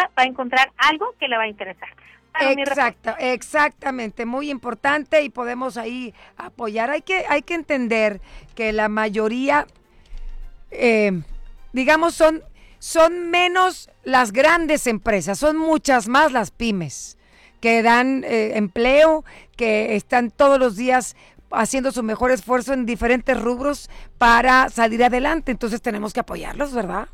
va a encontrar algo que le va a interesar. Exactamente, muy importante y podemos ahí apoyar. Hay que entender que la mayoría, digamos, son menos las grandes empresas, son muchas más las pymes que dan empleo, que están todos los días haciendo su mejor esfuerzo en diferentes rubros para salir adelante. Entonces tenemos que apoyarlos, ¿verdad?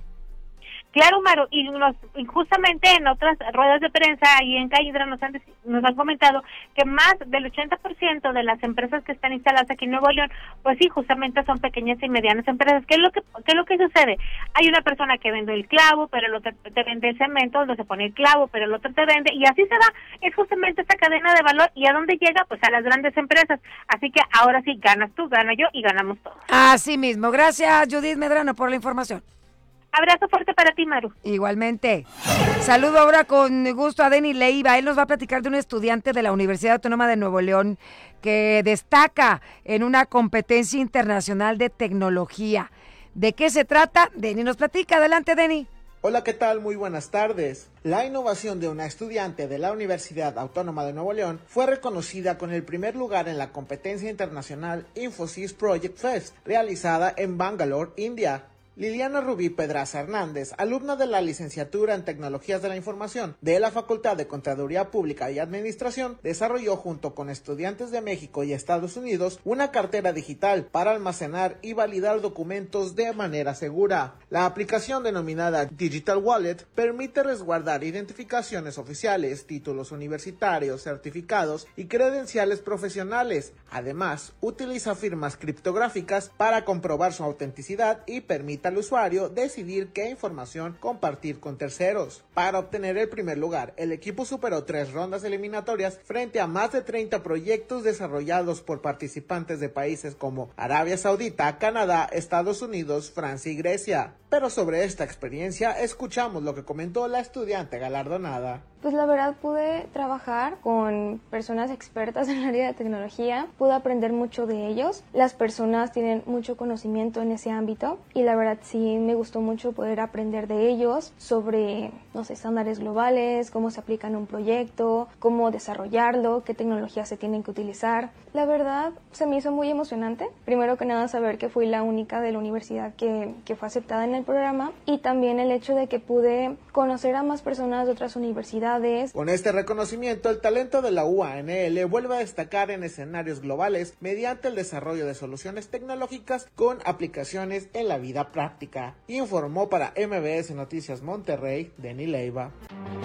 Claro, Maru, y justamente en otras ruedas de prensa ahí en CAIDRA nos han comentado que más del 80% de las empresas que están instaladas aquí en Nuevo León, pues sí, justamente son pequeñas y medianas empresas. ¿Qué es lo que sucede? Hay una persona que vende el clavo, pero el otro te vende el cemento, donde se pone el clavo, pero el otro te vende, y así se va. Es justamente esta cadena de valor, ¿y a dónde llega? Pues a las grandes empresas. Así que ahora sí, ganas tú, gano yo y ganamos todos. Así mismo. Gracias, Judith Medrano, por la información. Abrazo fuerte para ti, Maru. Igualmente. Saludo ahora con gusto a Denny Leiva. Él nos va a platicar de un estudiante de la Universidad Autónoma de Nuevo León que destaca en una competencia internacional de tecnología. ¿De qué se trata? Denny nos platica. Adelante, Denny. Hola, ¿qué tal? Muy buenas tardes. La innovación de una estudiante de la Universidad Autónoma de Nuevo León fue reconocida con el primer lugar en la competencia internacional Infosys Project Fest, realizada en Bangalore, India. Liliana Rubí Pedraza Hernández, alumna de la licenciatura en Tecnologías de la Información de la Facultad de Contaduría Pública y Administración, desarrolló junto con estudiantes de México y Estados Unidos una cartera digital para almacenar y validar documentos de manera segura. La aplicación denominada Digital Wallet permite resguardar identificaciones oficiales, títulos universitarios, certificados y credenciales profesionales. Además, utiliza firmas criptográficas para comprobar su autenticidad y permite al usuario decidir qué información compartir con terceros. Para obtener el primer lugar, el equipo superó 3 rondas eliminatorias frente a más de 30 proyectos desarrollados por participantes de países como Arabia Saudita, Canadá, Estados Unidos, Francia y Grecia. Pero sobre esta experiencia, escuchamos lo que comentó la estudiante galardonada. Pues la verdad pude trabajar con personas expertas en el área de tecnología, pude aprender mucho de ellos, las personas tienen mucho conocimiento en ese ámbito y la verdad sí me gustó mucho poder aprender de ellos sobre, no sé, estándares globales, cómo se aplica en un proyecto, cómo desarrollarlo, qué tecnologías se tienen que utilizar. La verdad se me hizo muy emocionante, primero que nada saber que fui la única de la universidad que fue aceptada en el programa y también el hecho de que pude conocer a más personas de otras universidades. Con este reconocimiento, el talento de la UANL vuelve a destacar en escenarios globales mediante el desarrollo de soluciones tecnológicas con aplicaciones en la vida práctica. Informó para MBS Noticias Monterrey, Denny Leiva.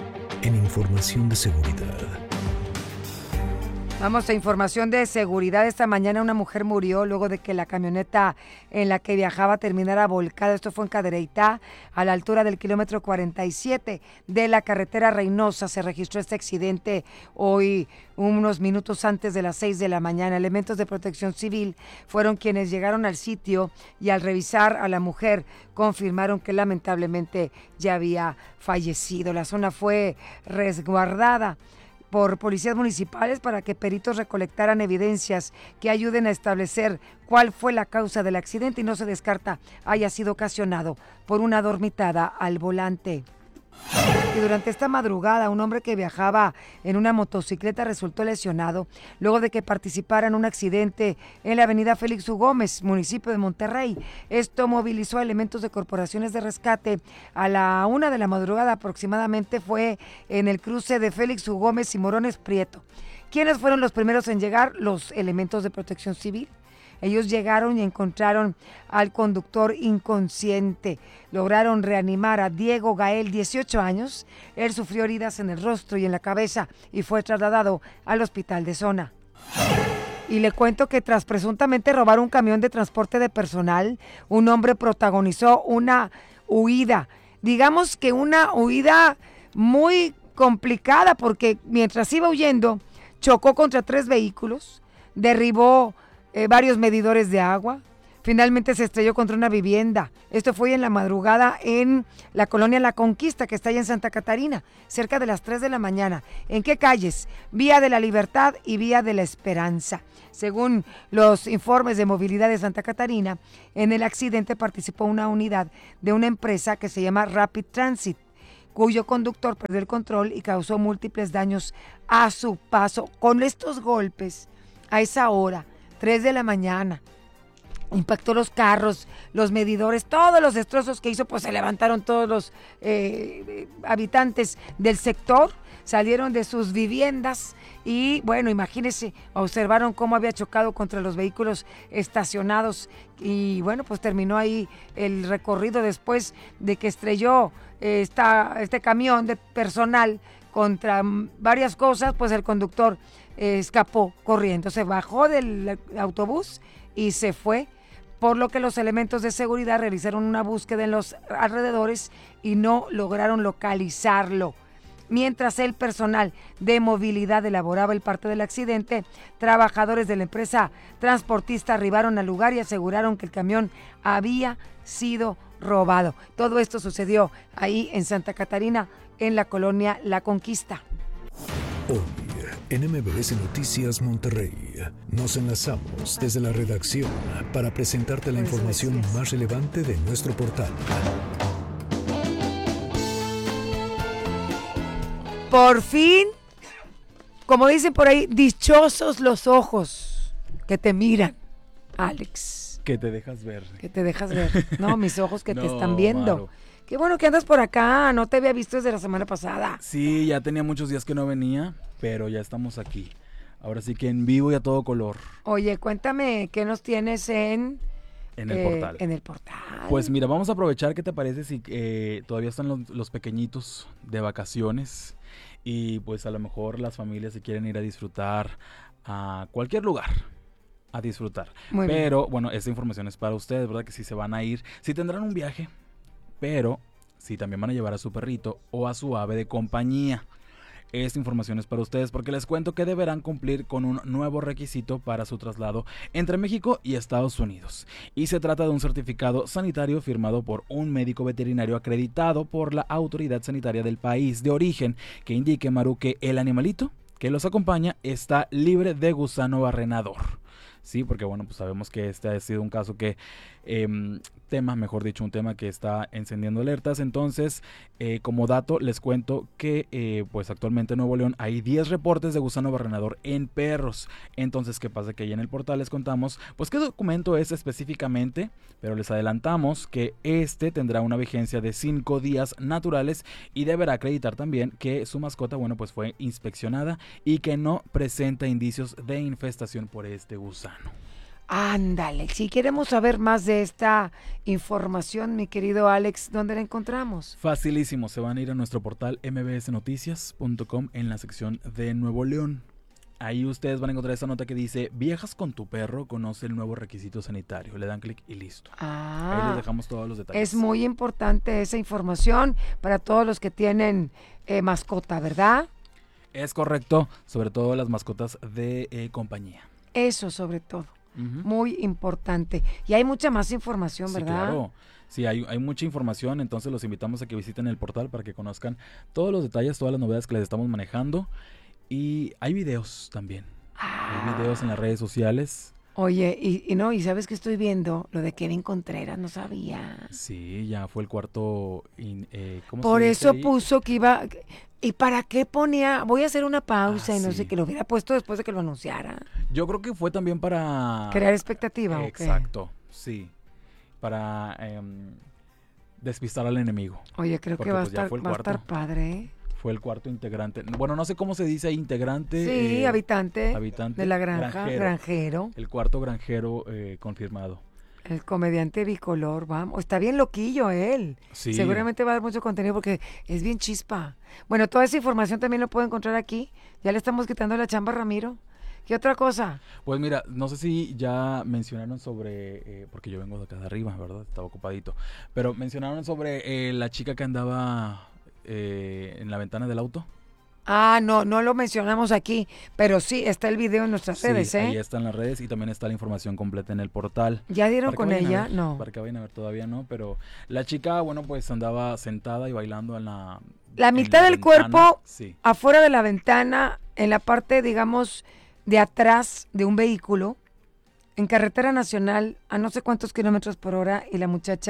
En información de seguridad. Vamos a información de seguridad. Esta mañana una mujer murió luego de que la camioneta en la que viajaba terminara volcada. Esto fue en Cadereyta, a la altura del kilómetro 47 de la carretera Reynosa. Se registró este accidente hoy, unos minutos antes de las 6 de la mañana. Elementos de protección civil fueron quienes llegaron al sitio y al revisar a la mujer confirmaron que lamentablemente ya había fallecido. La zona fue resguardada por policías municipales para que peritos recolectaran evidencias que ayuden a establecer cuál fue la causa del accidente y no se descarta haya sido ocasionado por una dormitada al volante. Y durante esta madrugada, un hombre que viajaba en una motocicleta resultó lesionado luego de que participara en un accidente en la avenida Félix U. Gómez, municipio de Monterrey. Esto movilizó a elementos de corporaciones de rescate. A la 1 de la madrugada aproximadamente fue en el cruce de Félix U. Gómez y Morones Prieto. ¿Quiénes fueron los primeros en llegar? Los elementos de protección civil. Ellos llegaron y encontraron al conductor inconsciente. Lograron reanimar a Diego Gael, 18 años. Él sufrió heridas en el rostro y en la cabeza y fue trasladado al hospital de zona. Y le cuento que tras presuntamente robar un camión de transporte de personal, un hombre protagonizó una huida. Digamos que una huida muy complicada porque mientras iba huyendo, chocó contra 3 vehículos, derribó varios medidores de agua. Finalmente se estrelló contra una vivienda. Esto fue en la madrugada en la colonia La Conquista, que está allá en Santa Catarina, cerca de las 3 de la mañana. ¿En qué calles? Vía de la Libertad y Vía de la Esperanza. Según los informes de movilidad de Santa Catarina, en el accidente participó una unidad de una empresa que se llama Rapid Transit. cuyo conductor perdió el control y causó múltiples daños a su paso. Con estos golpes, a esa hora, 3 de la mañana, impactó los carros, los medidores, todos los destrozos que hizo, pues se levantaron todos los habitantes del sector, salieron de sus viviendas y, bueno, imagínense, observaron cómo había chocado contra los vehículos estacionados y, bueno, pues terminó ahí el recorrido después de que estrelló este camión de personal contra varias cosas, pues el conductor escapó corriendo, se bajó del autobús y se fue, por lo que los elementos de seguridad realizaron una búsqueda en los alrededores y no lograron localizarlo. Mientras el personal de movilidad elaboraba el parte del accidente, trabajadores de la empresa transportista arribaron al lugar y aseguraron que el camión había sido robado. Todo esto sucedió ahí en Santa Catarina, en la colonia La Conquista. Hoy, en MBS Noticias Monterrey, nos enlazamos desde la redacción para presentarte la información más relevante de nuestro portal. Por fin, como dicen por ahí, dichosos los ojos que te miran, Alex. Que te dejas ver. Que te dejas ver. No, mis ojos que te están viendo. Maro. Qué bueno que andas por acá, no te había visto desde la semana pasada. Sí, ya tenía muchos días que no venía, pero ya estamos aquí. Ahora sí que en vivo y a todo color. Oye, cuéntame, ¿qué nos tienes en el portal? En el portal. Pues mira, vamos a aprovechar, ¿qué te parece si todavía están los pequeñitos de vacaciones? Y pues a lo mejor las familias se quieren ir a disfrutar a cualquier lugar. A disfrutar. Muy bien. Pero bueno, esta información es para ustedes, ¿verdad? Que si se van a ir, si tendrán un viaje, pero si también van a llevar a su perrito o a su ave de compañía. Esta información es para ustedes porque les cuento que deberán cumplir con un nuevo requisito para su traslado entre México y Estados Unidos. Y se trata de un certificado sanitario firmado por un médico veterinario acreditado por la autoridad sanitaria del país de origen que indique, Maru, que el animalito que los acompaña está libre de gusano barrenador. Sí, porque bueno, pues sabemos que este ha sido un caso que, un tema que está encendiendo alertas. Entonces, como dato, les cuento que pues actualmente en Nuevo León hay 10 reportes de gusano barrenador en perros. Entonces, ¿qué pasa? Que ahí en el portal les contamos, pues qué documento es específicamente, pero les adelantamos que este tendrá una vigencia de 5 días naturales y deberá acreditar también que su mascota, bueno, pues fue inspeccionada y que no presenta indicios de infestación por este gusano. Ándale, si queremos saber más de esta información, mi querido Alex, ¿dónde la encontramos? Facilísimo, se van a ir a nuestro portal mbsnoticias.com en la sección de Nuevo León. Ahí ustedes van a encontrar esta nota que dice: viajas con tu perro, conoce el nuevo requisito sanitario. Le dan clic y listo. Ahí les dejamos todos los detalles. Es muy importante esa información para todos los que tienen mascota, ¿verdad? Es correcto, sobre todo las mascotas de compañía. Eso sobre todo. Uh-huh. Muy importante. Y hay mucha más información, ¿verdad? Sí, claro. Sí, hay mucha información, entonces los invitamos a que visiten el portal para que conozcan todos los detalles, todas las novedades que les estamos manejando. Y hay videos también. Hay videos en las redes sociales. Oye, y sabes que estoy viendo lo de Kevin Contreras, no sabía. Sí, ya fue el cuarto. ¿Cómo Por se eso dice ahí? puso que iba. ¿Y para qué ponía? Voy a hacer una pausa y no sí. sé, que lo hubiera puesto después de que lo anunciara. Yo creo que fue también para ¿Crear expectativa o qué? Exacto, sí. Para despistar al enemigo. Oye, creo Porque, que pues, ya fue el va a estar cuarto. padre, ¿eh? Fue el cuarto integrante. Bueno, no sé cómo se dice integrante. Sí, habitante habitante de la granja, granjero. El cuarto granjero confirmado. El comediante bicolor, vamos. Está bien loquillo él. Sí. Seguramente va a dar mucho contenido porque es bien chispa. Bueno, toda esa información también lo puedo encontrar aquí. Ya le estamos quitando la chamba a Ramiro. ¿Qué otra cosa? Pues mira, no sé si ya mencionaron sobre, porque yo vengo de acá de arriba, ¿verdad? Estaba ocupadito. Pero mencionaron sobre la chica que andaba en la ventana del auto. Ah, no lo mencionamos aquí, pero sí, está el video en nuestras redes, Sí, ¿eh? ahí está en las redes y también está la información completa en el portal. ¿Ya dieron Para que con vayan a ella? ver, No. Para que vayan a ver, todavía no, pero la chica, bueno, pues andaba sentada y bailando en la mitad del ventana. cuerpo Sí. afuera de la ventana, en la parte, digamos, de atrás de un vehículo, en carretera nacional, a no sé cuántos kilómetros por hora, y la muchacha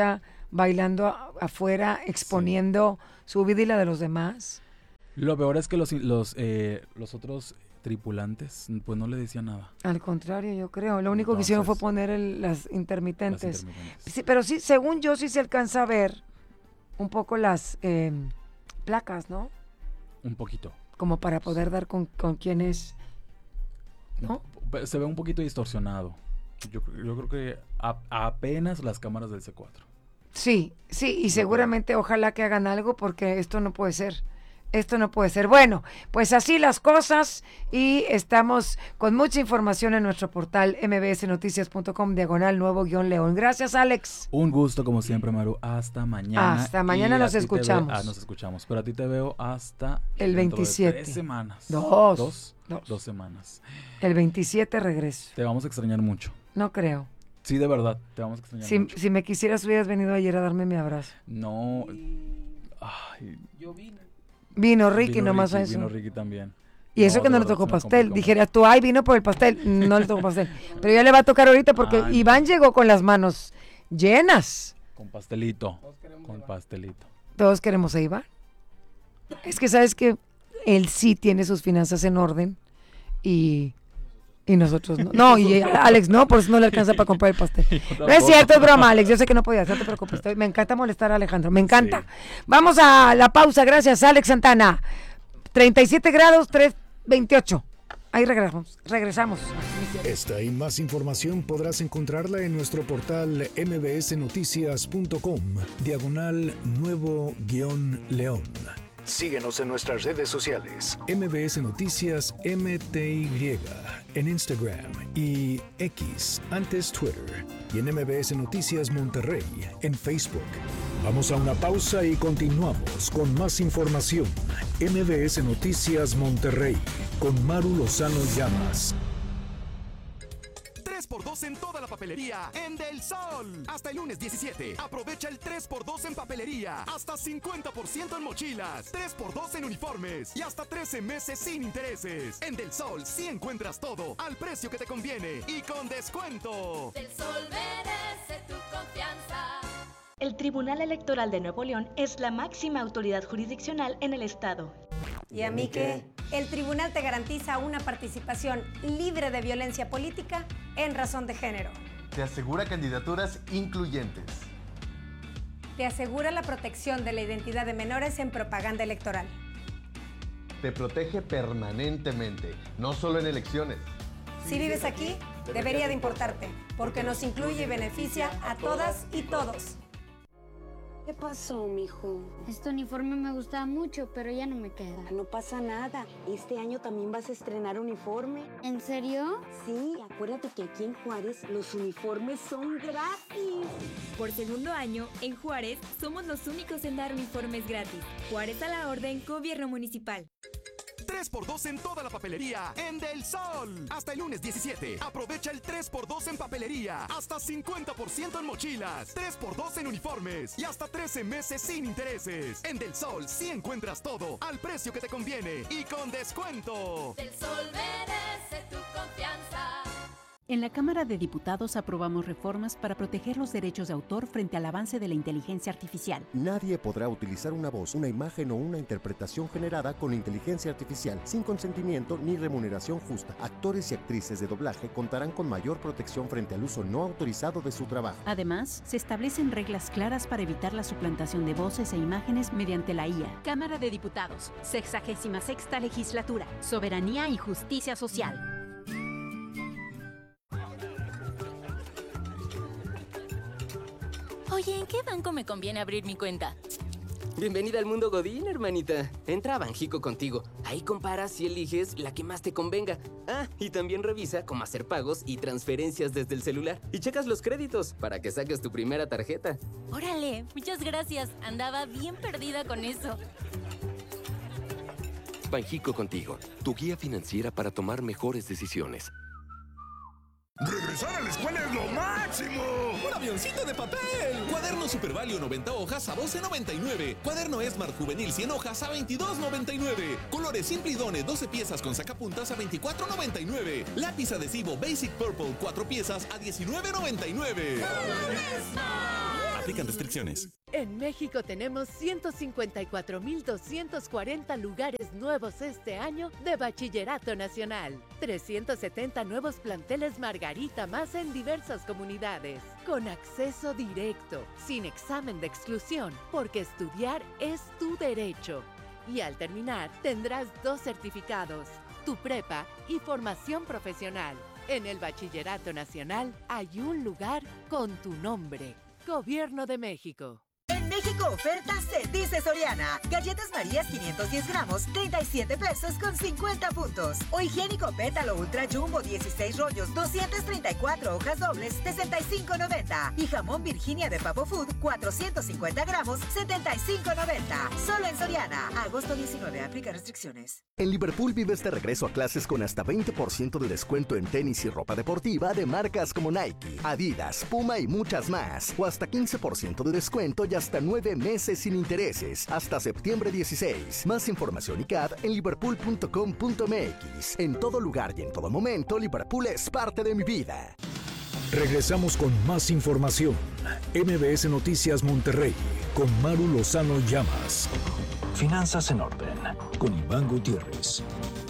bailando afuera, exponiendo su vida y la de los demás. Lo peor es que los otros tripulantes pues no le decían nada. Al contrario, yo creo. Lo único que hicieron fue poner las intermitentes. Sí, pero sí, según yo, sí se alcanza a ver un poco las placas, ¿no? Un poquito. Como para poder dar con quién es, ¿no? Se ve un poquito distorsionado. Yo creo que apenas las cámaras del C4. Sí, y seguramente ojalá que hagan algo porque esto no puede ser. Esto no puede ser. Bueno, pues así las cosas y estamos con mucha información en nuestro portal mbsnoticias.com/nuevo-león. Gracias, Alex. Un gusto como siempre, Maru. Hasta mañana. Hasta mañana nos escuchamos. Nos escuchamos. Pero a ti te veo hasta el 27. 3 semanas. Dos semanas. El 27 regreso. Te vamos a extrañar mucho. No creo. Sí, de verdad, te vamos a extrañar mucho. Si me quisieras, hubieras venido ayer a darme mi abrazo. No. Ay. Yo vine. Vino Ricky nomás a eso. Vino Ricky también. Y eso que no le tocó pastel. Dijeras tú, ay, vino por el pastel. No le tocó pastel. Pero ya le va a tocar ahorita porque Iván llegó con las manos llenas. Con pastelito. Todos queremos a Iván. Es que sabes que él sí tiene sus finanzas en orden y nosotros no. No, y Alex no, por eso no le alcanza para comprar el pastel. No es cierto, es broma, Alex. Yo sé que no podías, no te preocupes. Me encanta molestar a Alejandro, me encanta. Sí. Vamos a la pausa, gracias, Alex Santana. 37 grados, 3:28. Ahí regresamos. Esta y más información podrás encontrarla en nuestro portal mbsnoticias.com/nuevo-león. Síguenos en nuestras redes sociales. MBS Noticias MTY en Instagram y X, antes Twitter. Y en MBS Noticias Monterrey en Facebook. Vamos a una pausa y continuamos con más información. MBS Noticias Monterrey con Maru Lozano Llamas. 3x2 en toda la papelería en Del Sol. Hasta el lunes 17. Aprovecha el 3x2 en papelería. Hasta 50% en mochilas. 3x2 en uniformes. Y hasta 13 meses sin intereses. En Del Sol sí encuentras todo al precio que te conviene y con descuento. Del Sol merece tu confianza. El Tribunal Electoral de Nuevo León es la máxima autoridad jurisdiccional en el estado. ¿Y a mí qué? El tribunal te garantiza una participación libre de violencia política en razón de género. Te asegura candidaturas incluyentes. Te asegura la protección de la identidad de menores en propaganda electoral. Te protege permanentemente, no solo en elecciones. Si vives aquí, debería de importarte, porque nos incluye y beneficia a todas y todos. ¿Qué pasó, mijo? Este uniforme me gustaba mucho, pero ya no me queda. No pasa nada. Este año también vas a estrenar uniforme. ¿En serio? Sí, acuérdate que aquí en Juárez los uniformes son gratis. Por segundo año, en Juárez, somos los únicos en dar uniformes gratis. Juárez a la orden, Gobierno Municipal. 3x2 en toda la papelería en Del Sol. Hasta el lunes 17. Aprovecha el 3x2 en papelería. Hasta 50% en mochilas. 3x2 en uniformes. Y hasta 13 meses sin intereses. En Del Sol sí encuentras todo al precio que te conviene y con descuento. Del Sol merece tu confianza. En la Cámara de Diputados aprobamos reformas para proteger los derechos de autor frente al avance de la inteligencia artificial. Nadie podrá utilizar una voz, una imagen o una interpretación generada con inteligencia artificial sin consentimiento ni remuneración justa. Actores y actrices de doblaje contarán con mayor protección frente al uso no autorizado de su trabajo. Además, se establecen reglas claras para evitar la suplantación de voces e imágenes mediante la IA. Cámara de Diputados, 66ª Legislatura, Soberanía y Justicia Social. Oye, ¿en qué banco me conviene abrir mi cuenta? Bienvenida al mundo Godín, hermanita. Entra a Banjico contigo. Ahí comparas y eliges la que más te convenga. Ah, y también revisa cómo hacer pagos y transferencias desde el celular. Y checas los créditos para que saques tu primera tarjeta. Órale, muchas gracias. Andaba bien perdida con eso. Banjico contigo, tu guía financiera para tomar mejores decisiones. ¡Regresar a la escuela es lo máximo! ¡Un avioncito de papel! Cuaderno Super Value 90 hojas a $12.99. Cuaderno Smart Juvenil 100 hojas a $22.99. Colores Simplidone 12 piezas con sacapuntas a $24.99. Lápiz adhesivo Basic Purple 4 piezas a $19.99. Aplican restricciones. En México tenemos 154.240 lugares nuevos este año de Bachillerato Nacional. 370 nuevos planteles Margarita más en diversas comunidades. Con acceso directo, sin examen de exclusión, porque estudiar es tu derecho. Y al terminar, tendrás 2 certificados, tu prepa y formación profesional. En el Bachillerato Nacional hay un lugar con tu nombre. Gobierno de México. En México oferta se dice Soriana. Galletas Marías 510 gramos, 37 pesos con 50 puntos. O higiénico Pétalo Ultra Jumbo 16 rollos, 234 hojas dobles, 65.90. Y jamón Virginia de Pavo Food 450 gramos, 75.90. Solo en Soriana. Agosto 19. Aplica restricciones. En Liverpool vives de regreso a clases con hasta 20% de descuento en tenis y ropa deportiva de marcas como Nike, Adidas, Puma y muchas más. O hasta 15% de descuento y hasta 9 meses sin intereses, hasta septiembre 16. Más información y CAD en liverpool.com.mx. En todo lugar y en todo momento, Liverpool es parte de mi vida. Regresamos con más información. MBS Noticias Monterrey, con Maru Lozano Llamas. Finanzas en orden, con Iván Gutiérrez.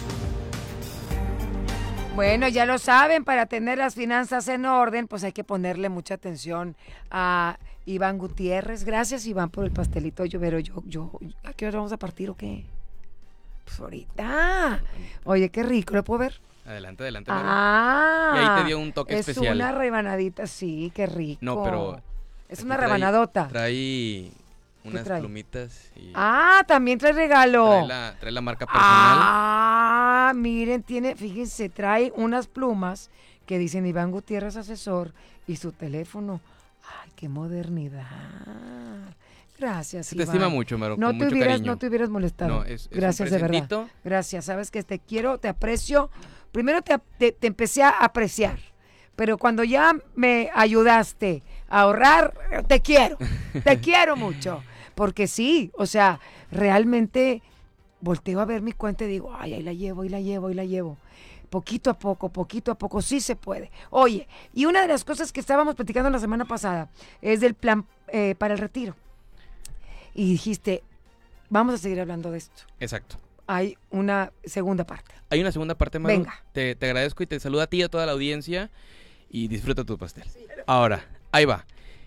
Bueno, ya lo saben, para tener las finanzas en orden, pues hay que ponerle mucha atención a Iván Gutiérrez. Gracias, Iván, por el pastelito. Pero yo, ¿a qué hora vamos a partir o qué? Pues ahorita. Oye, qué rico, ¿lo puedo ver? Adelante. Ah. Y ahí te dio un toque especial. Es una rebanadita, sí, qué rico. No, pero... Es una rebanadota. Trae unas plumitas. Y también trae regalo. Trae la marca personal. Miren, fíjense, trae unas plumas que dicen Iván Gutiérrez Asesor y su teléfono. Ay, qué modernidad. Gracias, Se Iván. te estima mucho, Maro, con mucho cariño. No te hubieras molestado. No, gracias, de verdad. Gracias, sabes que te quiero, te aprecio. Primero te empecé a apreciar, pero cuando ya me ayudaste a ahorrar, te quiero mucho. Porque sí, o sea, realmente volteo a ver mi cuenta y digo, ay, ahí la llevo. Poquito a poco, sí se puede. Oye, y una de las cosas que estábamos platicando la semana pasada es del plan para el retiro. Y dijiste, vamos a seguir hablando de esto. Exacto. Hay una segunda parte. Hay una segunda parte, Maru. Venga. Te agradezco y te saludo a ti y a toda la audiencia y disfruta tu pastel. Ahora, ahí va.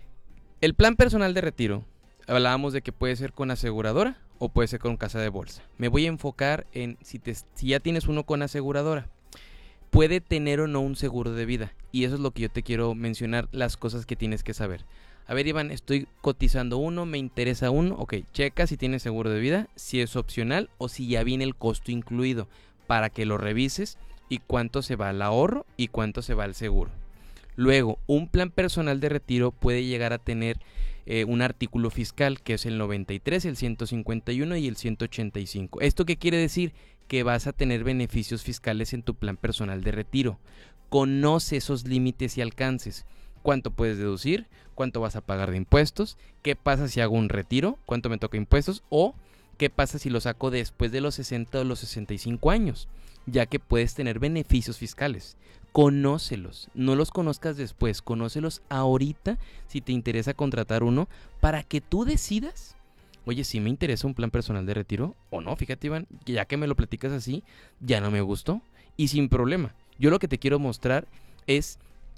El plan personal de retiro, hablábamos de que puede ser con aseguradora o puede ser con casa de bolsa. Me voy a enfocar en si ya tienes uno con aseguradora. Puede tener o no un seguro de vida. Y eso es lo que yo te quiero mencionar, las cosas que tienes que saber. A ver, Iván, estoy cotizando uno, me interesa uno. Ok, checa si tiene seguro de vida, si es opcional o si ya viene el costo incluido para que lo revises y cuánto se va al ahorro y cuánto se va al seguro. Luego, un plan personal de retiro puede llegar a tener un artículo fiscal que es el 93, el 151 y el 185. ¿Esto qué quiere decir? Que vas a tener beneficios fiscales en tu plan personal de retiro. Conoce esos límites y alcances. ¿Cuánto puedes deducir? ¿Cuánto vas a pagar de impuestos? ¿Qué pasa si hago un retiro? ¿Cuánto me toca impuestos? ¿O qué pasa si lo saco después de los 60 o los 65 años? Ya que puedes tener beneficios fiscales. Conócelos, no los conozcas después, conócelos ahorita si te interesa contratar uno para que tú decidas, oye, si me interesa un plan personal de retiro o no. Fíjate, Iván, ya que me lo platicas así, ya no me gustó y sin problema. Yo lo que te quiero mostrar es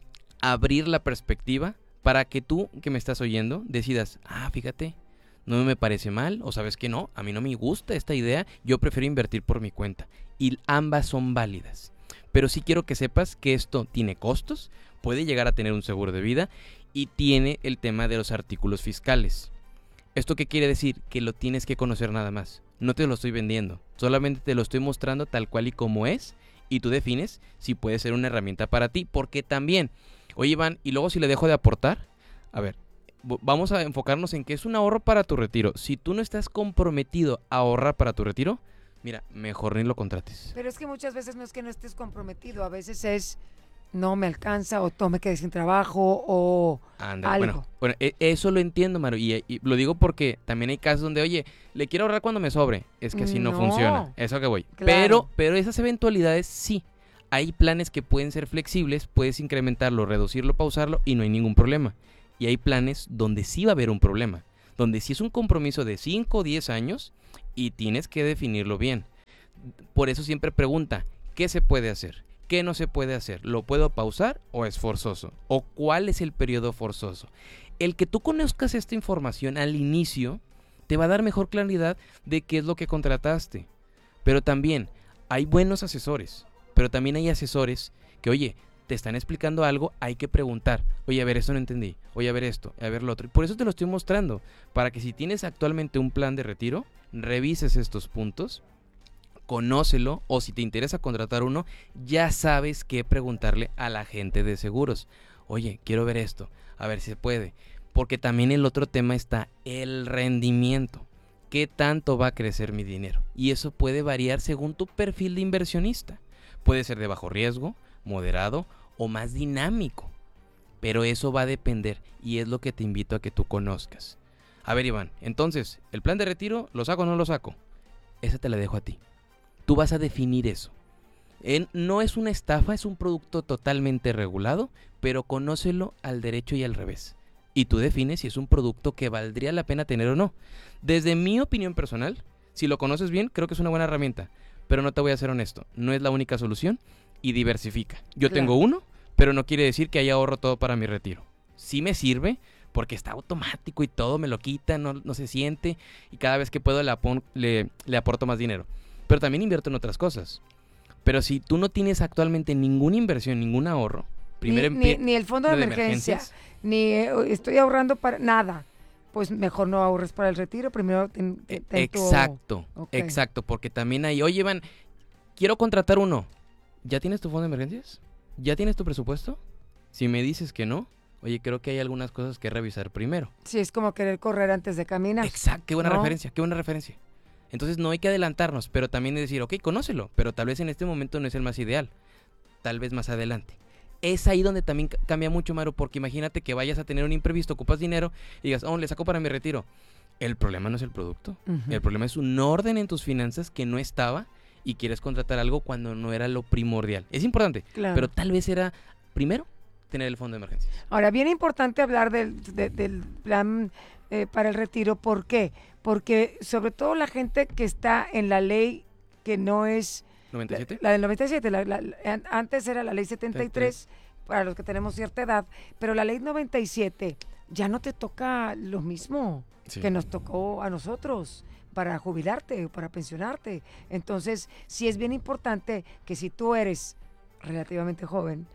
abrir la perspectiva para que tú que me estás oyendo decidas, fíjate, no me parece mal, o sabes que no, a mí no me gusta esta idea, yo prefiero invertir por mi cuenta. Y ambas son válidas. Pero sí quiero que sepas que esto tiene costos, puede llegar a tener un seguro de vida y tiene el tema de los artículos fiscales. ¿Esto qué quiere decir? Que lo tienes que conocer nada más. No te lo estoy vendiendo, solamente te lo estoy mostrando tal cual y como es y tú defines si puede ser una herramienta para ti. Porque también, oye Iván, y luego si le dejo de aportar, a ver, vamos a enfocarnos en que es un ahorro para tu retiro. Si tú no estás comprometido a ahorrar para tu retiro, mira, mejor ni lo contrates. Pero es que muchas veces no es que no estés comprometido, a veces es no me alcanza o me quedé sin trabajo o algo. Bueno, eso lo entiendo, Maru, y lo digo porque también hay casos donde, oye, le quiero ahorrar cuando me sobre, es que así no funciona, eso que voy. Claro. Pero esas eventualidades sí, hay planes que pueden ser flexibles, puedes incrementarlo, reducirlo, pausarlo y no hay ningún problema. y hay planes donde sí va a haber un problema, donde sí es un compromiso de 5 o 10 años y tienes que definirlo bien. Por eso siempre pregunta, ¿qué se puede hacer? ¿Qué no se puede hacer? ¿Lo puedo pausar o es forzoso? ¿O cuál es el periodo forzoso? El que tú conozcas esta información al inicio te va a dar mejor claridad de qué es lo que contrataste. Pero también hay buenos asesores, pero también hay asesores que, oye, te están explicando algo, hay que preguntar. Oye, a ver, esto no entendí. Oye, a ver esto, a ver lo otro. Por eso te lo estoy mostrando, para que si tienes actualmente un plan de retiro, revises estos puntos, conócelo, o si te interesa contratar uno, ya sabes qué preguntarle a la gente de seguros. Oye, quiero ver esto, a ver si se puede. Porque también el otro tema está el rendimiento. ¿Qué tanto va a crecer mi dinero? Y eso puede variar según tu perfil de inversionista. Puede ser de bajo riesgo, moderado o más dinámico. Pero eso va a depender y es lo que te invito a que tú conozcas. A ver, Iván, entonces, ¿el plan de retiro lo saco o no lo saco? Esa te la dejo a ti. Tú vas a definir eso. No es una estafa, es un producto totalmente regulado, pero conócelo al derecho y al revés. Y tú defines si es un producto que valdría la pena tener o no. Desde mi opinión personal, si lo conoces bien, creo que es una buena herramienta. Pero no te voy a ser honesto, no es la única solución y diversifica. Yo tengo uno, pero no quiere decir que ahí ahorro todo para mi retiro. Sí me sirve porque está automático y todo me lo quita, no se siente y cada vez que puedo le aporto más dinero. Pero también invierto en otras cosas. Pero si tú no tienes actualmente ninguna inversión, ningún ahorro, primero ni el fondo de emergencia, ni estoy ahorrando para nada, pues mejor no ahorres para el retiro, primero exacto, exacto, porque también hay, oye Iván, quiero contratar uno. ¿Ya tienes tu fondo de emergencias? ¿Ya tienes tu presupuesto? Si me dices que no, oye, creo que hay algunas cosas que revisar primero. Sí, es como querer correr antes de caminar. Exacto, qué buena referencia, qué buena referencia. Entonces no hay que adelantarnos, pero también decir, ok, conócelo, pero tal vez en este momento no es el más ideal, tal vez más adelante. Es ahí donde también cambia mucho, Maru, porque imagínate que vayas a tener un imprevisto, ocupas dinero y digas, le saco para mi retiro. El problema no es el producto, el problema es un orden en tus finanzas que no estaba y quieres contratar algo cuando no era lo primordial. Es importante, claro, pero tal vez era primero tener el fondo de emergencia. Ahora, bien importante hablar del plan para el retiro. ¿Por qué? Porque sobre todo la gente que está en la ley que no es... ¿97? La del 97, antes era la ley 73, para los que tenemos cierta edad, pero la ley 97 ya no te toca lo mismo que nos tocó a nosotros para jubilarte o para pensionarte. Entonces, sí es bien importante que si tú eres relativamente joven,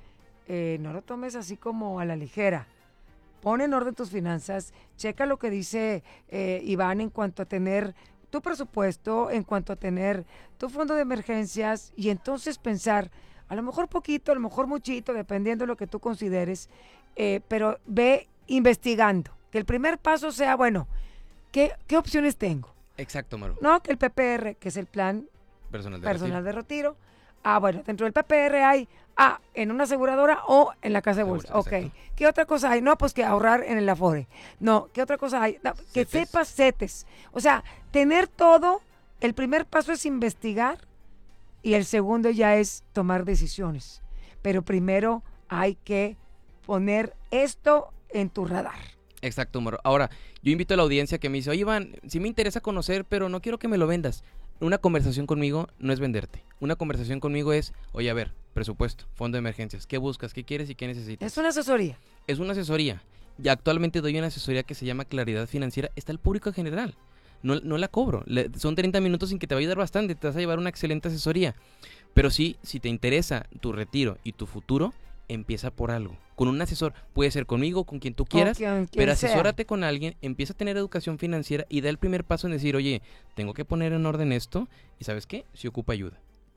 no lo tomes así como a la ligera. Pon en orden tus finanzas, checa lo que dice Iván en cuanto a tener tu presupuesto, en cuanto a tener tu fondo de emergencias y entonces pensar, a lo mejor poquito, a lo mejor muchito, dependiendo de lo que tú consideres, pero ve investigando. Que el primer paso sea, bueno, ¿qué opciones tengo? Exacto, Maru. No, que el PPR, que es el plan personal de retiro. Bueno, dentro del PPR hay en una aseguradora o en la casa de bolsa. Ok. ¿Qué otra cosa hay? No, pues que ahorrar en el Afore. No, ¿qué otra cosa hay? No, que sepas CETES. O sea, tener todo, el primer paso es investigar y el segundo ya es tomar decisiones. Pero primero hay que poner esto en tu radar. Exacto, Maru. Ahora, yo invito a la audiencia que me dice, oye, Iván, sí me interesa conocer, pero no quiero que me lo vendas. Una conversación conmigo no es venderte. Una conversación conmigo es, oye, a ver, presupuesto, fondo de emergencias, ¿qué buscas, qué quieres y qué necesitas? Es una asesoría. Es una asesoría. Y actualmente doy una asesoría que se llama Claridad Financiera. Está al público en general. No la cobro. Son 30 minutos sin que te va a ayudar bastante. Te vas a llevar una excelente asesoría. Pero sí, si te interesa tu retiro y tu futuro, empieza por algo. Con un asesor, puede ser conmigo, con quien tú quieras, pero asesórate con alguien, empieza a tener educación financiera y da el primer paso en decir, oye, tengo que poner en orden esto y ¿sabes qué? Si ocupa ayuda.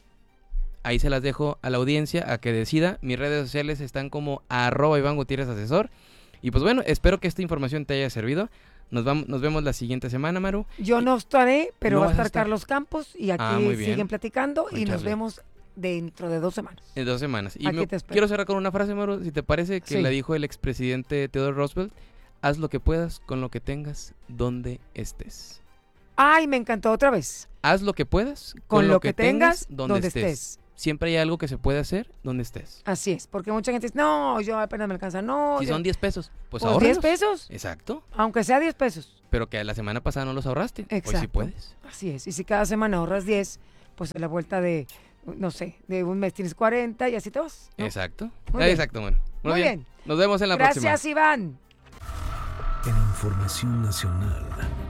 Ahí se las dejo a la audiencia a que decida. Mis redes sociales están como @Iván Gutiérrez Asesor. Y pues bueno, espero que esta información te haya servido. Nos vemos la siguiente semana, Maru. Yo no estaré, pero va a estar Carlos Campos y aquí siguen platicando y nos vemos dentro de 2 semanas. En 2 semanas. Y quiero cerrar con una frase, Maru, si te parece, que la dijo el expresidente Theodore Roosevelt. Haz lo que puedas con lo que tengas donde estés. Ay, me encantó otra vez. Haz lo que puedas con lo que tengas donde estés. siempre hay algo que se puede hacer donde estés. Así es, porque mucha gente dice, no, yo apenas me alcanza, no. Si son 10 pesos, pues ¿10 ahórralos. pesos? Exacto. Aunque sea 10 pesos. Pero que la semana pasada no los ahorraste. Exacto. Hoy sí puedes. Así es, y si cada semana ahorras 10, pues a la vuelta de, no sé, de un mes tienes 40 y así te vas, ¿no? Exacto. Muy bien. Exacto, bueno. Muy bien. Nos vemos en la próxima. Gracias, Iván. En Información Nacional.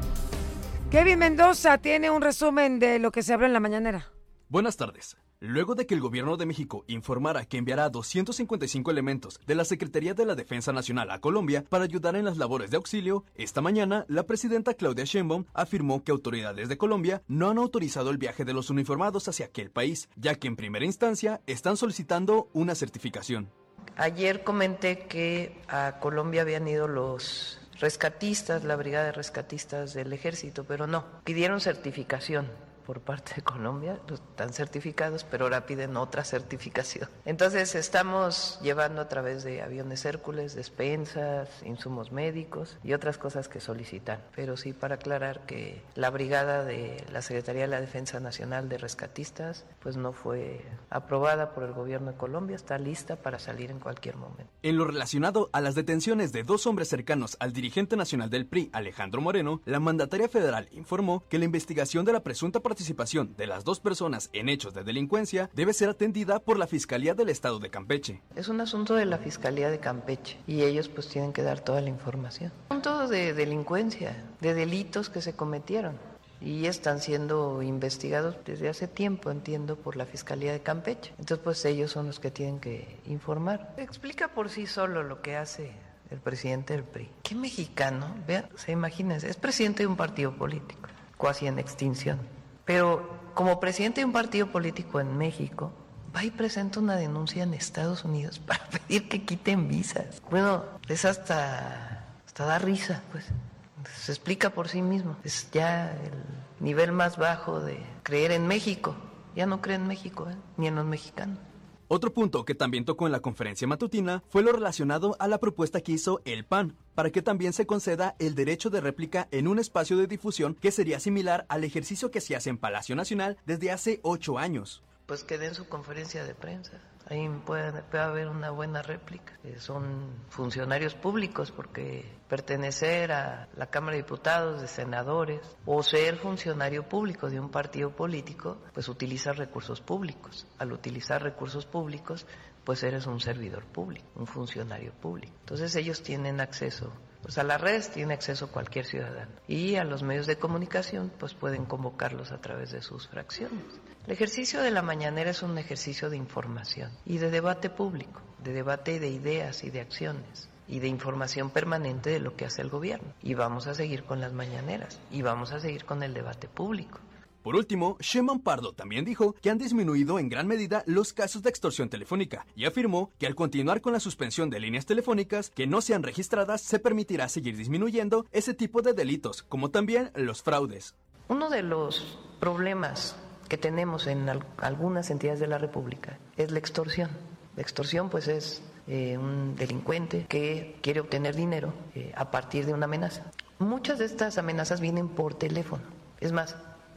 Kevin Mendoza tiene un resumen de lo que se habló en la mañanera. Buenas tardes. Luego de que el gobierno de México informara que enviará 255 elementos de la Secretaría de la Defensa Nacional a Colombia para ayudar en las labores de auxilio, esta mañana la presidenta Claudia Sheinbaum afirmó que autoridades de Colombia no han autorizado el viaje de los uniformados hacia aquel país, ya que en primera instancia están solicitando una certificación. Ayer comenté que a Colombia habían ido los rescatistas, la brigada de rescatistas del ejército, pero no, pidieron certificación por parte de Colombia, están certificados, pero ahora piden otra certificación. Entonces estamos llevando a través de aviones Hércules, despensas, insumos médicos y otras cosas que solicitan. Pero sí, para aclarar que la brigada de la Secretaría de la Defensa Nacional de Rescatistas pues no fue aprobada por el gobierno de Colombia, está lista para salir en cualquier momento. En lo relacionado a las detenciones de 2 hombres cercanos al dirigente nacional del PRI, Alejandro Moreno, la mandataria federal informó que la investigación de la presunta participación de las 2 personas en hechos de delincuencia debe ser atendida por la Fiscalía del Estado de Campeche. Es un asunto de la Fiscalía de Campeche y ellos pues tienen que dar toda la información. Un asunto de delincuencia, de delitos que se cometieron y están siendo investigados desde hace tiempo, entiendo, por la Fiscalía de Campeche. Entonces pues ellos son los que tienen que informar. Explica por sí solo lo que hace el presidente del PRI. ¿Qué mexicano? Vean, imagínense, es presidente de un partido político, casi en extinción. Pero como presidente de un partido político en México, va y presenta una denuncia en Estados Unidos para pedir que quiten visas. Bueno, es hasta da risa, pues. Se explica por sí mismo. Es ya el nivel más bajo de creer en México. Ya no cree en México, ni en los mexicanos. Otro punto que también tocó en la conferencia matutina fue lo relacionado a la propuesta que hizo el PAN, para que también se conceda el derecho de réplica en un espacio de difusión que sería similar al ejercicio que se hace en Palacio Nacional desde hace 8 años. Pues que den su conferencia de prensa. Ahí puede haber una buena réplica. Son funcionarios públicos porque pertenecer a la Cámara de Diputados, de senadores, o ser funcionario público de un partido político, pues utiliza recursos públicos. Al utilizar recursos públicos, pues eres un servidor público, un funcionario público. Entonces ellos tienen acceso, pues a las redes tiene acceso cualquier ciudadano. Y a los medios de comunicación, pues pueden convocarlos a través de sus fracciones. El ejercicio de la mañanera es un ejercicio de información y de debate público, de debate de ideas y de acciones y de información permanente de lo que hace el gobierno. Y vamos a seguir con las mañaneras y vamos a seguir con el debate público. Por último, Sheinbaum Pardo también dijo que han disminuido en gran medida los casos de extorsión telefónica y afirmó que al continuar con la suspensión de líneas telefónicas que no sean registradas se permitirá seguir disminuyendo ese tipo de delitos, como también los fraudes. Uno de los problemas que tenemos en algunas entidades de la República es la extorsión. La extorsión pues es un delincuente que quiere obtener dinero a partir de una amenaza. Muchas de estas amenazas vienen por teléfono. Es más,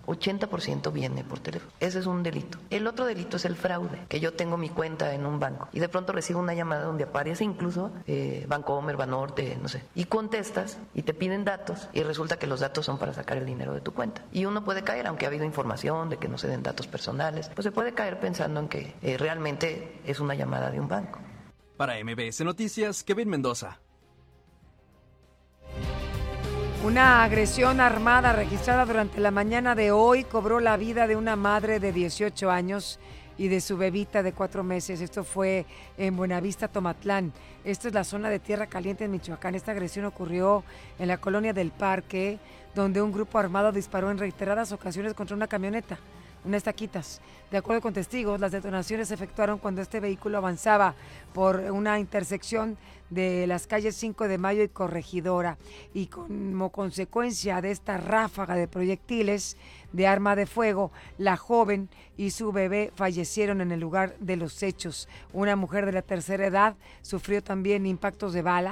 80% viene por teléfono. Ese es un delito. El otro delito es el fraude, que yo tengo mi cuenta en un banco y de pronto recibo una llamada donde aparece incluso Bancomer, Banorte, no sé, y contestas y te piden datos y resulta que los datos son para sacar el dinero de tu cuenta. Y uno puede caer, aunque ha habido información de que no se den datos personales, pues se puede caer pensando en que realmente es una llamada de un banco. Para MBS Noticias, Kevin Mendoza. Una agresión armada registrada durante la mañana de hoy cobró la vida de una madre de 18 años y de su bebita de 4 meses. Esto fue en Buenavista, Tomatlán. Esta es la zona de Tierra Caliente en Michoacán. Esta agresión ocurrió en la colonia del Parque, donde un grupo armado disparó en reiteradas ocasiones contra una camioneta, unas taquitas. De acuerdo con testigos, las detonaciones se efectuaron cuando este vehículo avanzaba por una intersección de las calles 5 de Mayo y Corregidora, y como consecuencia de esta ráfaga de proyectiles de arma de fuego, la joven y su bebé fallecieron en el lugar de los hechos. Una mujer de la tercera edad sufrió también impactos de bala,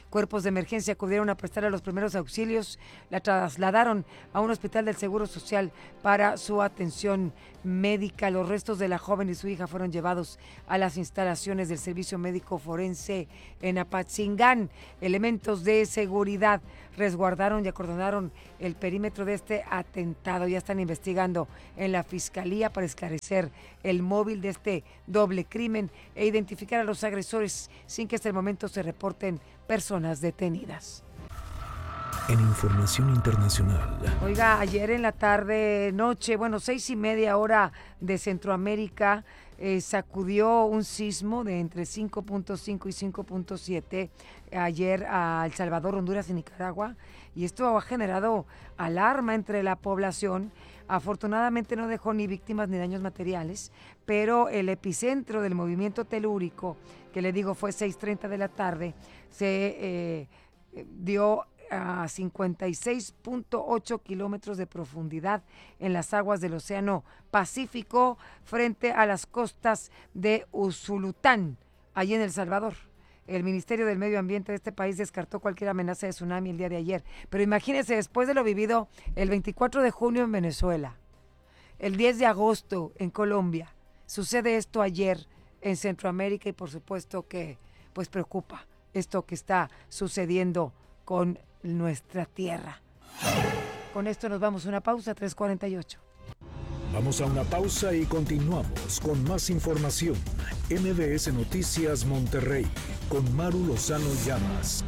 Cuerpos de emergencia acudieron a prestarle los primeros auxilios. La trasladaron a un hospital del Seguro Social para su atención médica. Los restos de la joven y su hija fueron llevados a las instalaciones del Servicio Médico Forense en Apatzingán. Elementos de seguridad resguardaron y acordonaron el perímetro de este atentado. Ya están investigando en la Fiscalía para esclarecer el móvil de este doble crimen e identificar a los agresores sin que hasta el momento se reporten personas detenidas. En información internacional. Oiga, ayer en la tarde, noche, 6:30 hora de Centroamérica, sacudió un sismo de entre 5.5 y 5.7 ayer a El Salvador, Honduras y Nicaragua, y esto ha generado alarma entre la población. Afortunadamente no dejó ni víctimas ni daños materiales, pero el epicentro del movimiento telúrico, que le digo fue 6:30 de la tarde, se dio a 56.8 kilómetros de profundidad en las aguas del Océano Pacífico frente a las costas de Usulután, allí en El Salvador. El Ministerio del Medio Ambiente de este país descartó cualquier amenaza de tsunami el día de ayer. Pero imagínense, después de lo vivido el 24 de junio en Venezuela, el 10 de agosto en Colombia, sucede esto ayer en Centroamérica y por supuesto que pues preocupa esto que está sucediendo con nuestra tierra. Con esto nos vamos a una pausa, 3:48. Vamos a una pausa y continuamos con más información. MBS Noticias Monterrey, con Maru Lozano Llamas.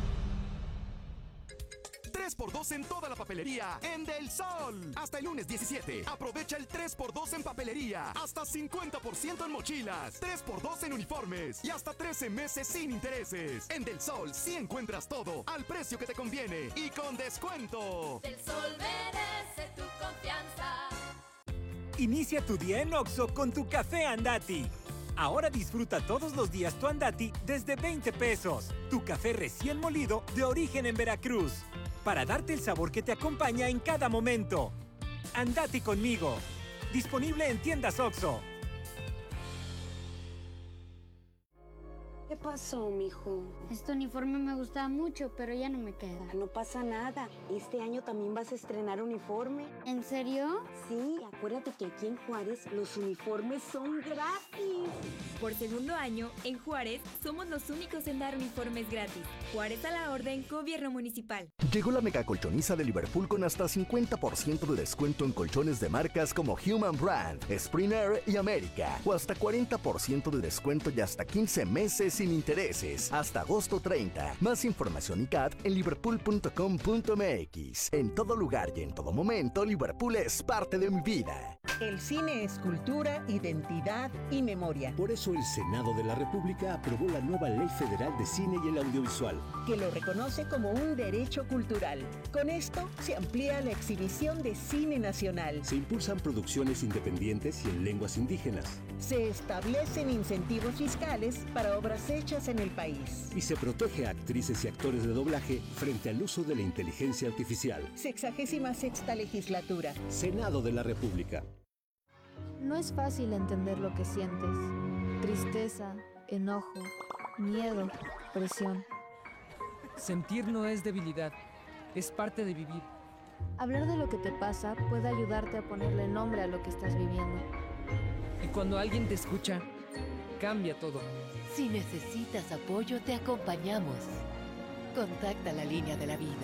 3x2 en toda la papelería en Del Sol. Hasta el lunes 17. Aprovecha el 3x2 en papelería. Hasta 50% en mochilas. 3x2 en uniformes. Y hasta 13 meses sin intereses. En Del Sol sí encuentras todo al precio que te conviene y con descuento. Del Sol merece tu confianza. Inicia tu día en Oxxo con tu café Andati. Ahora disfruta todos los días tu Andati desde 20 pesos. Tu café recién molido de origen en Veracruz. Para darte el sabor que te acompaña en cada momento. Andati conmigo. Disponible en tiendas Oxxo. ¿Qué pasó, mijo? Este uniforme me gustaba mucho, pero ya no me queda. No pasa nada. Este año también vas a estrenar uniforme. ¿En serio? Sí, acuérdate que aquí en Juárez los uniformes son gratis. Por segundo año, en Juárez, somos los únicos en dar uniformes gratis. Juárez a la orden, Gobierno Municipal. Llegó la mega colchoniza de Liverpool con hasta 50% de descuento en colchones de marcas como Human Brand, Springer y América. O hasta 40% de descuento y hasta 15 meses sin intereses. Hasta agosto 30. Más información y CAT en liverpool.com.mx. En todo lugar y en todo momento, Liverpool es parte de mi vida. El cine es cultura, identidad y memoria. Por eso el Senado de la República aprobó la nueva Ley Federal de Cine y el Audiovisual, que lo reconoce como un derecho cultural. Con esto se amplía la exhibición de cine nacional. Se impulsan producciones independientes y en lenguas indígenas. Se establecen incentivos fiscales para obras hechas en el país. Y se protege a actrices y actores de doblaje frente al uso de la inteligencia artificial. 66ª legislatura. Senado de la República. No es fácil entender lo que sientes. Tristeza, enojo, miedo, presión. Sentir no es debilidad, es parte de vivir. Hablar de lo que te pasa puede ayudarte a ponerle nombre a lo que estás viviendo. Y cuando alguien te escucha, cambia todo. Si necesitas apoyo, te acompañamos. Contacta la línea de la vida.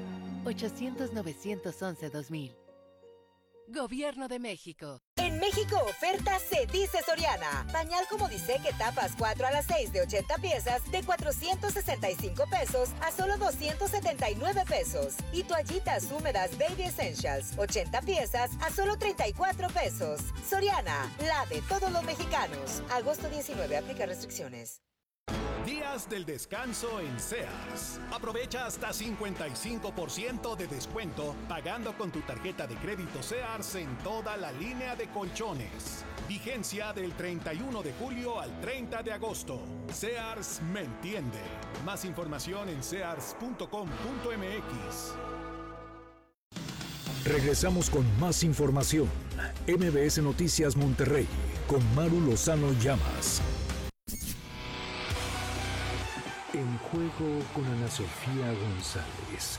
800-911-2000. Gobierno de México. En México oferta se dice Soriana. Pañal como dice que tapas 4 a las 6 de 80 piezas de 465 pesos a solo 279 pesos. Y toallitas húmedas Baby Essentials 80 piezas a solo 34 pesos. Soriana, la de todos los mexicanos. Agosto 19, aplica restricciones. Días del descanso en Sears. Aprovecha hasta 55% de descuento pagando con tu tarjeta de crédito Sears en toda la línea de colchones. Vigencia del 31 de julio al 30 de agosto. Sears me entiende. Más información en sears.com.mx. Regresamos con más información. MBS Noticias Monterrey con Maru Lozano Llamas. En Juego con Ana Sofía González.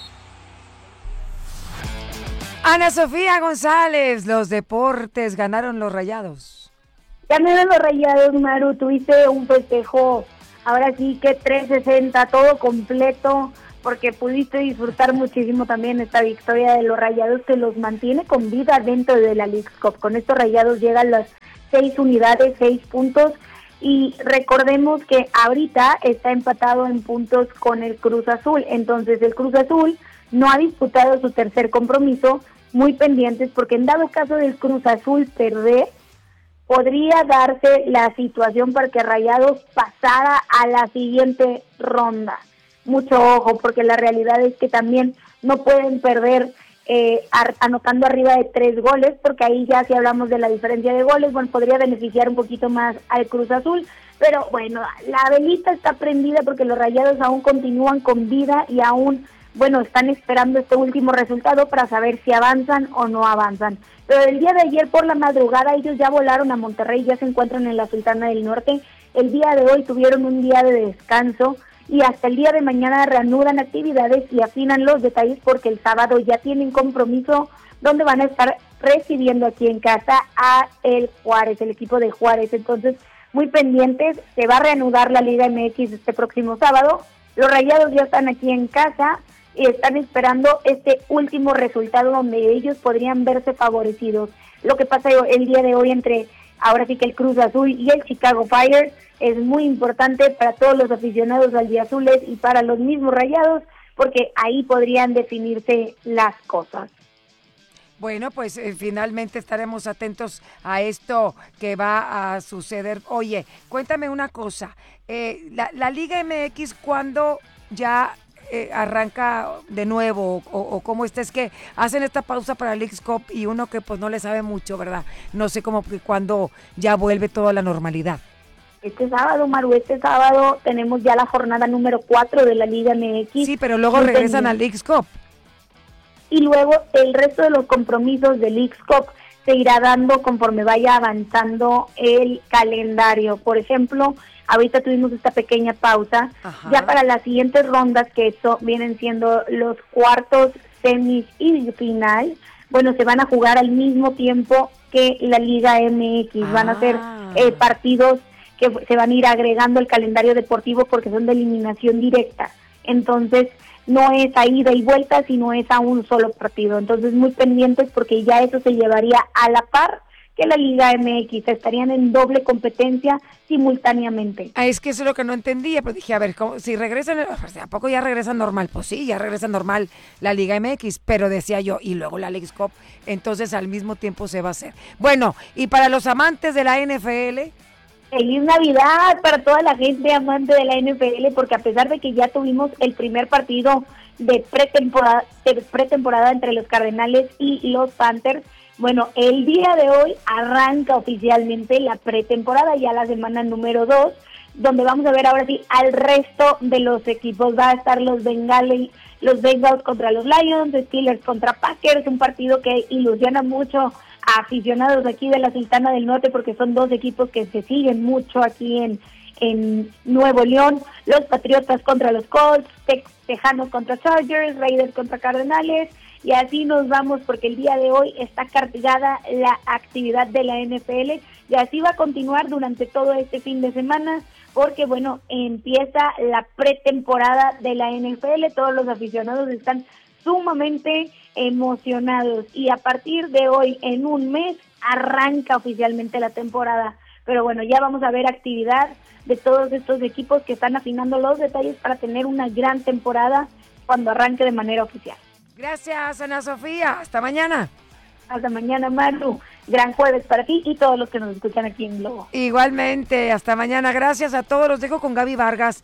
Ana Sofía González, los deportes, ganaron los Rayados. Ganaron los Rayados, Maru, tuviste un festejo, ahora sí que 360, todo completo, porque pudiste disfrutar muchísimo también esta victoria de los Rayados que los mantiene con vida dentro de la Leagues Cup. Con estos Rayados llegan las 6 unidades, 6 puntos, y recordemos que ahorita está empatado en puntos con el Cruz Azul. Entonces el Cruz Azul no ha disputado su tercer compromiso, muy pendientes, porque en dado caso del Cruz Azul perder, podría darse la situación para que Rayados pasara a la siguiente ronda. Mucho ojo, porque la realidad es que también no pueden perder anotando arriba de 3 goles, porque ahí ya si hablamos de la diferencia de goles, bueno, podría beneficiar un poquito más al Cruz Azul, pero bueno, la velita está prendida porque los Rayados aún continúan con vida y aún, bueno, están esperando este último resultado para saber si avanzan o no avanzan. Pero el día de ayer por la madrugada ellos ya volaron a Monterrey, ya se encuentran en la Sultana del Norte. El día de hoy tuvieron un día de descanso y hasta el día de mañana reanudan actividades y afinan los detalles porque el sábado ya tienen compromiso donde van a estar recibiendo aquí en casa a el Juárez, el equipo de Juárez. Entonces, muy pendientes, se va a reanudar la Liga MX este próximo sábado. Los Rayados ya están aquí en casa y están esperando este último resultado donde ellos podrían verse favorecidos. Lo que pasa el día de hoy entre, ahora sí que el Cruz Azul y el Chicago Fire, es muy importante para todos los aficionados albiazules y para los mismos Rayados, porque ahí podrían definirse las cosas. Bueno, pues finalmente estaremos atentos a esto que va a suceder. Oye, cuéntame una cosa, la Liga MX, ¿cuándo ya arranca de nuevo o cómo está? Es que hacen esta pausa para la Leagues Cup y uno que pues no le sabe mucho, ¿verdad? No sé cómo que cuándo ya vuelve toda la normalidad. Este sábado, Maru, tenemos ya la jornada número 4 de la Liga MX. Sí, pero luego regresan a Leagues Cup. Y luego el resto de los compromisos de Leagues Cup se irá dando conforme vaya avanzando el calendario. Por ejemplo, ahorita tuvimos esta pequeña pausa. Ajá. Ya para las siguientes rondas, que vienen siendo los cuartos, semis y final, bueno, se van a jugar al mismo tiempo que la Liga MX. Van a ser partidos que se van a ir agregando al calendario deportivo porque son de eliminación directa. Entonces, no es a ida y vuelta, sino es a un solo partido. Entonces, muy pendientes porque ya eso se llevaría a la par que la Liga MX. Estarían en doble competencia simultáneamente. Es que eso es lo que no entendía, pero dije, a ver, si regresan, ¿a poco ya regresan normal? Pues sí, ya regresa normal la Liga MX, pero decía yo, y luego la Leagues Cup, entonces al mismo tiempo se va a hacer. Bueno, y para los amantes de la NFL... ¡Feliz Navidad para toda la gente amante de la NFL! Porque a pesar de que ya tuvimos el primer partido de pretemporada entre los Cardenales y los Panthers, bueno, el día de hoy arranca oficialmente la pretemporada, ya la semana número 2, donde vamos a ver ahora sí al resto de los equipos. Va a estar los Bengals contra los Lions, Steelers contra Packers, un partido que ilusiona mucho a aficionados aquí de la Sultana del Norte porque son dos equipos que se siguen mucho aquí en Nuevo León. Los Patriotas contra los Colts, Tejanos contra Chargers, Raiders contra Cardenales, y así nos vamos porque el día de hoy está cargada la actividad de la NFL y así va a continuar durante todo este fin de semana porque, bueno, empieza la pretemporada de la NFL. Todos los aficionados están sumamente emocionados y a partir de hoy, en un mes, arranca oficialmente la temporada. Pero bueno, ya vamos a ver actividad de todos estos equipos que están afinando los detalles para tener una gran temporada cuando arranque de manera oficial. Gracias, Ana Sofía. Hasta mañana. Hasta mañana, Maru. Gran jueves para ti y todos los que nos escuchan aquí en Globo. Igualmente, hasta mañana. Gracias a todos. Los dejo con Gaby Vargas.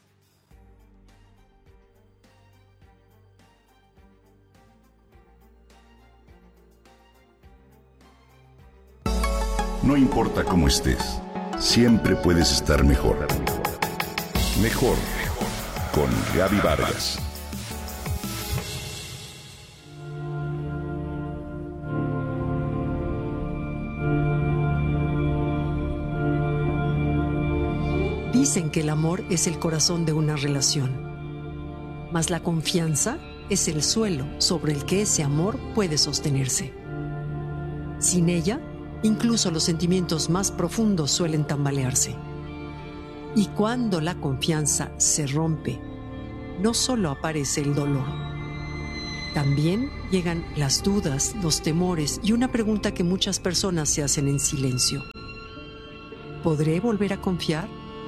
No importa cómo estés, siempre puedes estar mejor. Mejor con Gaby Vargas. Dicen que el amor es el corazón de una relación, mas la confianza es el suelo sobre el que ese amor puede sostenerse. Sin ella, incluso los sentimientos más profundos suelen tambalearse. Y cuando la confianza se rompe, no solo aparece el dolor, también llegan las dudas, los temores y una pregunta que muchas personas se hacen en silencio. ¿Podré volver a confiar?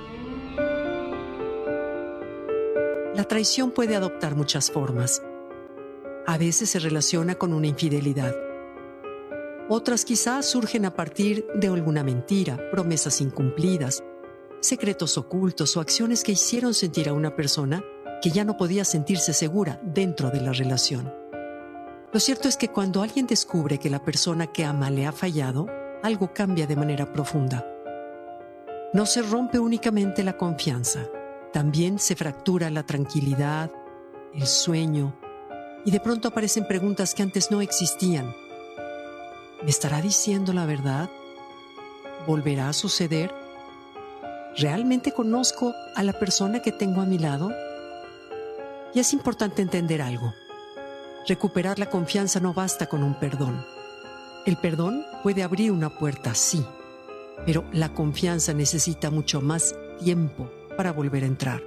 La traición puede adoptar muchas formas. A veces se relaciona con una infidelidad. Otras quizás surgen a partir de alguna mentira, promesas incumplidas, secretos ocultos o acciones que hicieron sentir a una persona que ya no podía sentirse segura dentro de la relación. Lo cierto es que cuando alguien descubre que la persona que ama le ha fallado, algo cambia de manera profunda. No se rompe únicamente la confianza, también se fractura la tranquilidad, el sueño, y de pronto aparecen preguntas que antes no existían. ¿Me estará diciendo la verdad? ¿Volverá a suceder? ¿Realmente conozco a la persona que tengo a mi lado? Y es importante entender algo. Recuperar la confianza no basta con un perdón. El perdón puede abrir una puerta, sí, pero la confianza necesita mucho más tiempo para volver a entrar.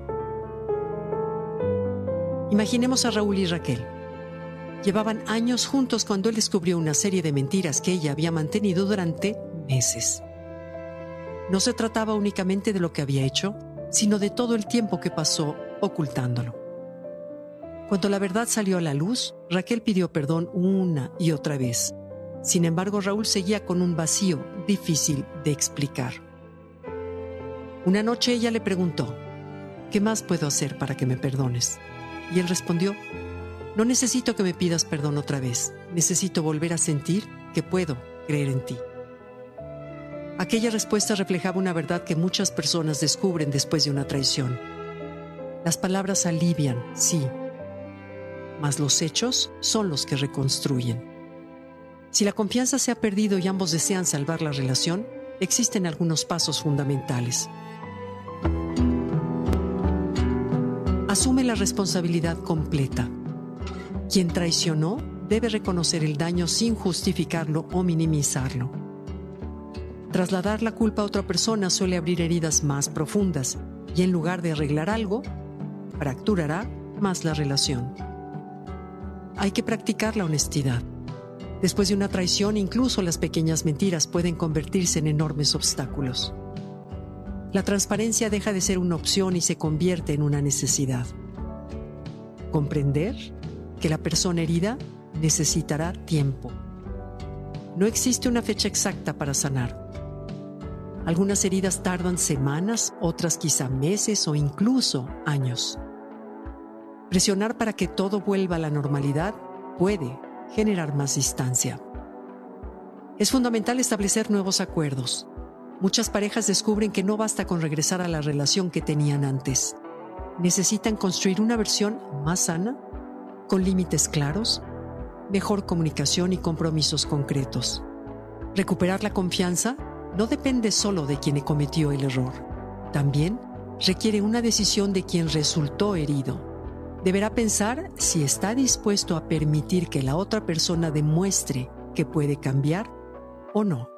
Imaginemos a Raúl y Raquel. Llevaban años juntos cuando él descubrió una serie de mentiras que ella había mantenido durante meses. No se trataba únicamente de lo que había hecho, sino de todo el tiempo que pasó ocultándolo. Cuando la verdad salió a la luz, Raquel pidió perdón una y otra vez. Sin embargo, Raúl seguía con un vacío difícil de explicar. Una noche ella le preguntó, ¿qué más puedo hacer para que me perdones? Y él respondió, no necesito que me pidas perdón otra vez. Necesito volver a sentir que puedo creer en ti. Aquella respuesta reflejaba una verdad que muchas personas descubren después de una traición. Las palabras alivian, sí, mas los hechos son los que reconstruyen. Si la confianza se ha perdido y ambos desean salvar la relación, existen algunos pasos fundamentales. Asume la responsabilidad completa. Quien traicionó debe reconocer el daño sin justificarlo o minimizarlo. Trasladar la culpa a otra persona suele abrir heridas más profundas y en lugar de arreglar algo, fracturará más la relación. Hay que practicar la honestidad. Después de una traición, incluso las pequeñas mentiras pueden convertirse en enormes obstáculos. La transparencia deja de ser una opción y se convierte en una necesidad. Comprender que la persona herida necesitará tiempo. No existe una fecha exacta para sanar. Algunas heridas tardan semanas, otras quizá meses o incluso años. Presionar para que todo vuelva a la normalidad puede generar más distancia. Es fundamental establecer nuevos acuerdos. Muchas parejas descubren que no basta con regresar a la relación que tenían antes. Necesitan construir una versión más sana, con límites claros, mejor comunicación y compromisos concretos. Recuperar la confianza no depende solo de quien cometió el error. También requiere una decisión de quien resultó herido. Deberá pensar si está dispuesto a permitir que la otra persona demuestre que puede cambiar o no.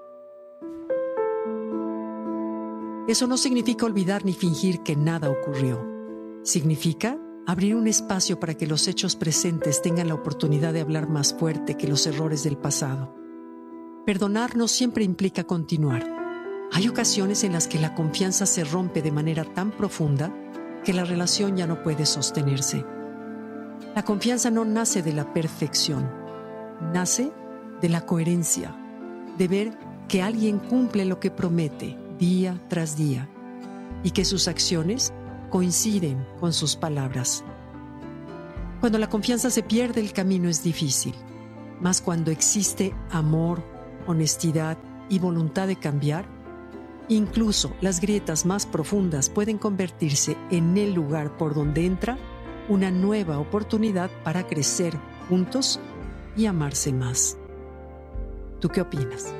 Eso no significa olvidar ni fingir que nada ocurrió. Significa abrir un espacio para que los hechos presentes tengan la oportunidad de hablar más fuerte que los errores del pasado. Perdonar no siempre implica continuar. Hay ocasiones en las que la confianza se rompe de manera tan profunda que la relación ya no puede sostenerse. La confianza no nace de la perfección, nace de la coherencia, de ver que alguien cumple lo que promete día tras día y que sus acciones coinciden con sus palabras. Cuando la confianza se pierde, el camino es difícil, mas cuando existe amor, honestidad y voluntad de cambiar, incluso las grietas más profundas pueden convertirse en el lugar por donde entra una nueva oportunidad para crecer juntos y amarse más. ¿Tú qué opinas?